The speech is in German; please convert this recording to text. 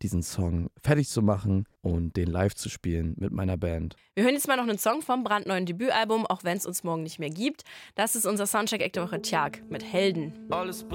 diesen Song fertig zu machen und den live zu spielen mit meiner Band. Wir hören jetzt mal noch einen Song vom brandneuen Debütalbum, auch wenn es uns morgen nicht mehr gibt. Das ist unser Soundcheck-Act der Woche, Tjag mit Helden.